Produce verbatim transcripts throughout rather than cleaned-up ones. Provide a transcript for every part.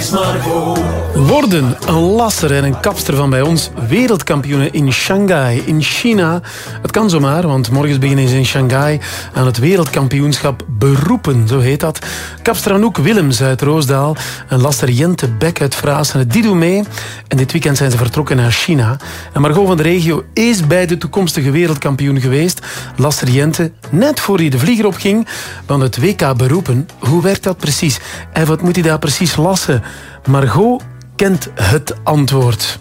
is Margot. Worden een lasser en een kapster van bij ons wereldkampioenen in Shanghai, in China. Het kan zomaar, want morgen beginnen ze in Shanghai aan het wereldkampioenschap beroepen, zo heet dat. Kapster Anouk Willems uit Roosdaal en lasser Jente Beck uit Vraassen, die doen mee. En dit weekend zijn ze vertrokken naar China. En Margot van de regio is bij de toekomstige wereldkampioen geweest. Lasser Jente, net voor hij de vlieger opging van het W K beroepen. Hoe werkt dat precies? En wat moet hij daar precies lassen? Margot kent het antwoord.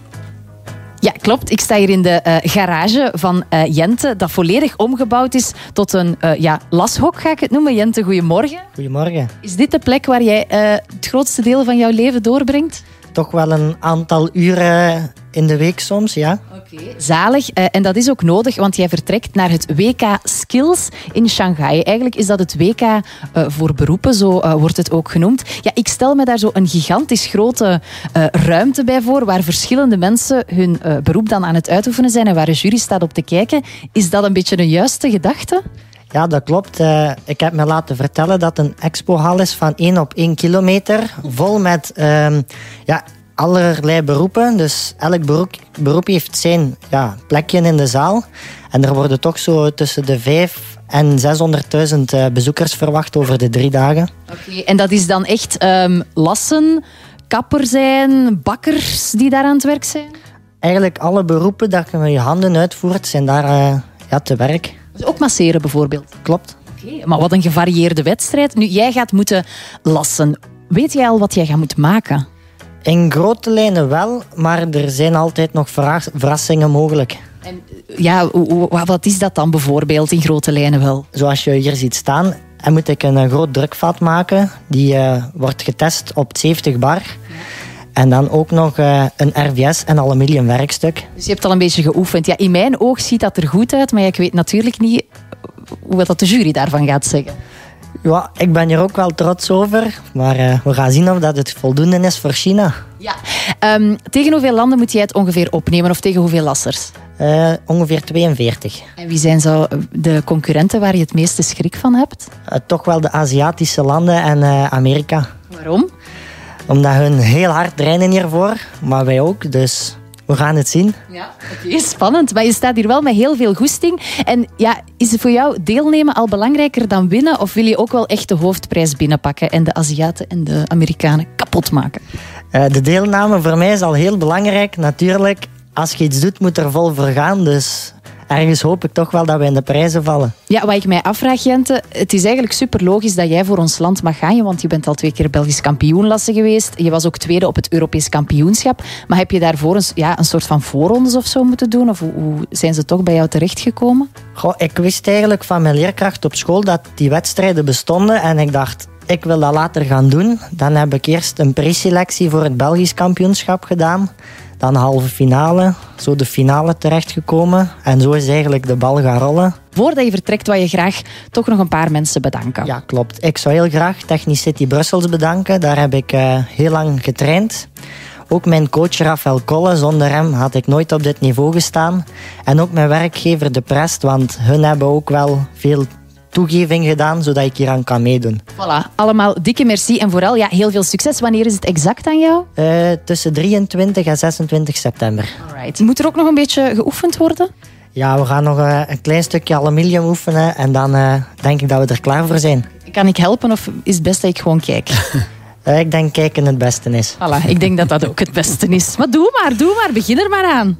Ja, klopt. Ik sta hier in de uh, garage van uh, Jente, dat volledig omgebouwd is tot een uh, ja, lashok, ga ik het noemen. Jente, goedemorgen. Goedemorgen. Is dit de plek waar jij uh, het grootste deel van jouw leven doorbrengt? Toch wel een aantal uren in de week soms, ja. Oké, okay. Zalig. Uh, en dat is ook nodig, want jij vertrekt naar het W K Skills in Shanghai. Eigenlijk is dat het W K uh, voor beroepen, zo uh, wordt het ook genoemd. Ja, ik stel me daar zo een gigantisch grote uh, ruimte bij voor, waar verschillende mensen hun uh, beroep dan aan het uitoefenen zijn en waar een jury staat op te kijken. Is dat een beetje een juiste gedachte? Ja, dat klopt. Uh, ik heb me laten vertellen dat een expohal is van één op één kilometer. Vol met uh, ja, allerlei beroepen. Dus elk beroep, beroep heeft zijn ja, plekje in de zaal. En er worden toch zo tussen de vijf en zeshonderdduizend uh, bezoekers verwacht over de drie dagen. Oké, okay, en dat is dan echt um, lassen, kapper zijn, bakkers die daar aan het werk zijn? Eigenlijk alle beroepen dat je met je handen uitvoert, zijn daar uh, ja, te werk. Dus ook masseren bijvoorbeeld? Klopt. Oké, okay, maar wat een gevarieerde wedstrijd. Nu, jij gaat moeten lassen. Weet jij al wat jij gaat moeten maken? In grote lijnen wel, maar er zijn altijd nog verrassingen mogelijk. En ja, wat is dat dan bijvoorbeeld in grote lijnen wel? Zoals je hier ziet staan, en moet ik een groot drukvat maken. Die uh, wordt getest op zeventig bar. Ja. En dan ook nog uh, een R V S en aluminium werkstuk. Dus je hebt al een beetje geoefend. Ja, in mijn oog ziet dat er goed uit, maar ik weet natuurlijk niet hoe dat de jury daarvan gaat zeggen. Ja, ik ben hier ook wel trots over. Maar uh, we gaan zien of dat het voldoende is voor China. Ja. Um, tegen hoeveel landen moet jij het ongeveer opnemen? Of tegen hoeveel lassers? Uh, ongeveer tweeënveertig. En wie zijn zo de concurrenten waar je het meeste schrik van hebt? Uh, toch wel de Aziatische landen en uh, Amerika. Waarom? Omdat hun heel hard trainen hiervoor. Maar wij ook, dus... We gaan het zien. Ja, oké, okay, spannend. Maar je staat hier wel met heel veel goesting. En ja, is het voor jou deelnemen al belangrijker dan winnen? Of wil je ook wel echt de hoofdprijs binnenpakken en de Aziaten en de Amerikanen kapot maken? Uh, de deelname voor mij is al heel belangrijk. Natuurlijk, als je iets doet, moet er vol voor gaan. Dus ergens hoop ik toch wel dat wij in de prijzen vallen. Ja, wat ik mij afvraag, Jente, het is eigenlijk super logisch dat jij voor ons land mag gaan. Want je bent al twee keer Belgisch kampioenlassen geweest. Je was ook tweede op het Europees kampioenschap. Maar heb je daarvoor een, ja, een soort van voorrondes of zo moeten doen? Of hoe, hoe zijn ze toch bij jou terechtgekomen? Goh, ik wist eigenlijk van mijn leerkracht op school dat die wedstrijden bestonden. En ik dacht, ik wil dat later gaan doen. Dan heb ik eerst een preselectie voor het Belgisch kampioenschap gedaan. Dan halve finale, zo de finale terechtgekomen. En zo is eigenlijk de bal gaan rollen. Voordat je vertrekt, wil je graag toch nog een paar mensen bedanken. Ja, klopt. Ik zou heel graag Technisch City Brussels bedanken. Daar heb ik uh, heel lang getraind. Ook mijn coach Rafael Kolle. Zonder hem had ik nooit op dit niveau gestaan. En ook mijn werkgever De Prest, want hun hebben ook wel veel toegeving gedaan, zodat ik hier aan kan meedoen. Voilà, allemaal dikke merci en vooral ja, heel veel succes. Wanneer is het exact aan jou? Uh, tussen drieëntwintig en zesentwintig september. Alright. Moet er ook nog een beetje geoefend worden? Ja, we gaan nog uh, een klein stukje aluminium oefenen en dan uh, denk ik dat we er klaar voor zijn. Kan ik helpen of is het best dat ik gewoon kijk? uh, ik denk kijken het beste is. Voilà, ik denk dat dat ook het beste is. Maar doe maar, doe maar, begin er maar aan.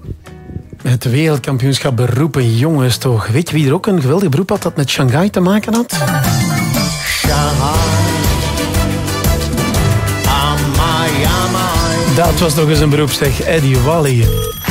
Het wereldkampioenschap beroepen, jongens toch. Weet je wie er ook een geweldig beroep had dat met Shanghai te maken had? Shanghai. Amai, amai. Dat was nog eens een beroep, zeg. Eddie Wally.